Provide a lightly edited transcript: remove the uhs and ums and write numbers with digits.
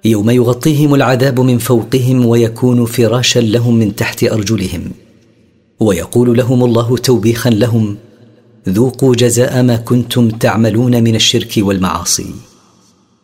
يوم يغطيهم العذاب من فوقهم ويكون فراشا لهم من تحت أرجلهم، ويقول لهم الله توبيخا لهم: ذوقوا جزاء ما كنتم تعملون من الشرك والمعاصي.